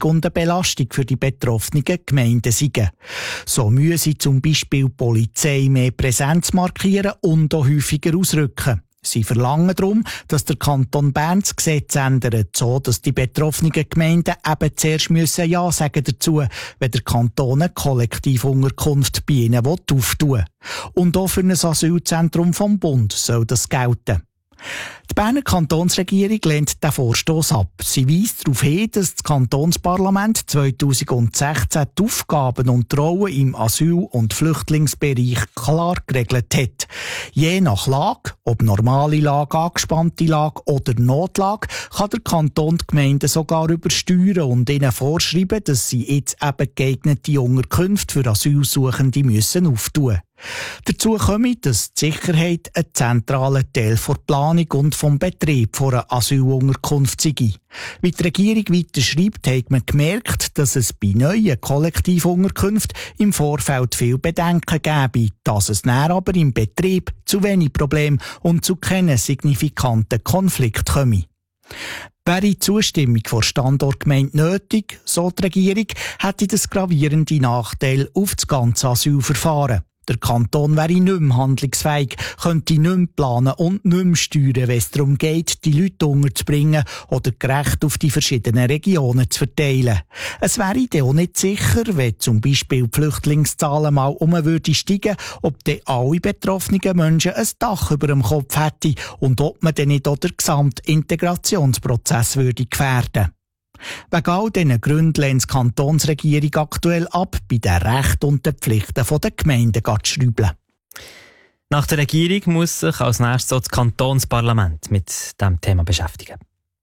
und eine Belastung für die betroffenen Gemeinden seien. So müsse zum Beispiel die Polizei mehr Präsenz markieren und auch häufiger ausrücken. Sie verlangen darum, dass der Kanton Bern das Gesetz ändert, so dass die betroffenen Gemeinden eben zuerst müssen Ja sagen dazu, wenn der Kanton eine Kollektivunterkunft bei ihnen auftun will. Und auch für ein Asylzentrum vom Bund soll das gelten. Die Berner Kantonsregierung lehnt den Vorstoss ab. Sie weist darauf hin, dass das Kantonsparlament 2016 die Aufgaben und die Rollen im Asyl- und Flüchtlingsbereich klar geregelt hat. Je nach Lage, ob normale Lage, angespannte Lage oder Notlage, kann der Kanton die Gemeinden sogar übersteuern und ihnen vorschreiben, dass sie jetzt eben geeignete Unterkünfte für Asylsuchende müssen auftun. Dazu komme, dass die Sicherheit ein zentraler Teil der Planung und vom Betrieb einer Asylunterkunft sei. Wie die Regierung weiter schreibt, hat man gemerkt, dass es bei neuen Kollektivunterkünften im Vorfeld viel Bedenken gäbe, dass es dann aber im Betrieb zu wenig Probleme und zu keinen signifikanten Konflikten komme. Wäre Zustimmung der Standortgemeinde nötig, so die Regierung, hätte das gravierende Nachteil auf das ganze Asylverfahren. Der Kanton wäre nicht mehr handlungsfähig, könnte nicht mehr planen und nicht mehr steuern, wenn es darum geht, die Leute unterzubringen oder gerecht auf die verschiedenen Regionen zu verteilen. Es wäre dann auch nicht sicher, wenn zum Beispiel die Flüchtlingszahlen mal steigen, ob dann alle betroffenen Menschen ein Dach über dem Kopf hätten und ob man dann nicht auch den gesamten Integrationsprozess würde gefährden. Wegen all diesen Gründen lehnt die Kantonsregierung aktuell ab, bei den Rechten und den Pflichten der Gemeinden zu schrauben. Nach der Regierung muss sich als nächstes das Kantonsparlament mit diesem Thema beschäftigen.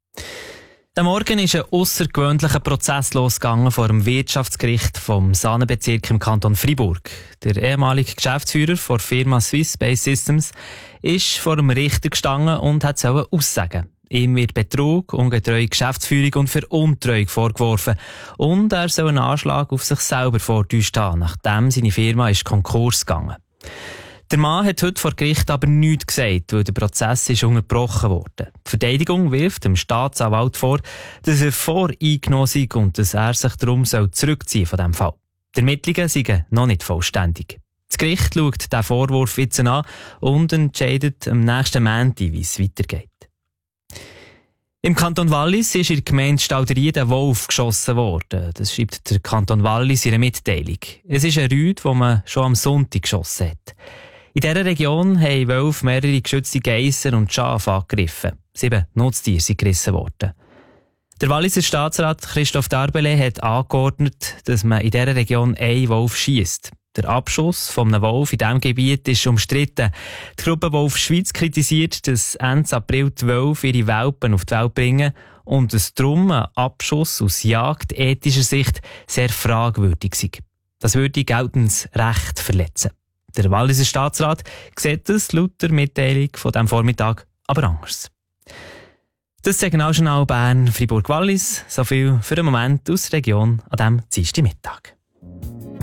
Am Morgen ist ein aussergewöhnlicher Prozess losgegangen vor dem Wirtschaftsgericht vom Saanenbezirk im Kanton Freiburg. Der ehemalige Geschäftsführer der Firma Swiss Space Systems ist vor dem Richter gestanden und hat aussagen. Ihm wird Betrug, ungetreue Geschäftsführung und Veruntreuung vorgeworfen. Und er soll einen Anschlag auf sich selber vortäuscht haben, nachdem seine Firma ist Konkurs gegangen. Der Mann hat heute vor Gericht aber nichts gesagt, weil der Prozess ist unterbrochen wurde. Die Verteidigung wirft dem Staatsanwalt vor, dass er voreingenommen sei und dass er sich darum zurückziehen von diesem Fall. Die Ermittlungen sind noch nicht vollständig. Das Gericht schaut diesen Vorwurf jetzt an und entscheidet am nächsten Montag, wie es weitergeht. Im Kanton Wallis ist in der Gemeinde Stauderried ein Wolf geschossen worden. Das schreibt der Kanton Wallis in einer Mitteilung. Es ist ein Rüd, den man schon am Sonntag geschossen hat. In dieser Region haben Wölfe mehrere geschützte Geissen und Schafe angegriffen. 7 Nutztiere sind gerissen worden. Der Walliser Staatsrat Christoph Darbele hat angeordnet, dass man in dieser Region einen Wolf schiesst. Der Abschuss von einem Wolf in diesem Gebiet ist umstritten. Die Gruppe Wolf Schweiz kritisiert, dass Ende April die Wölfe ihre Welpen auf die Welt bringen und dass darum ein Abschuss aus jagdethischer Sicht sehr fragwürdig sei. Das würde geltendes Recht verletzen. Der Walliser Staatsrat sieht das laut der Mitteilung von diesem Vormittag aber anders. Das Signaljournal Bern, Fribourg-Wallis. So viel für den Moment aus der Region an diesem Dienstagmittag.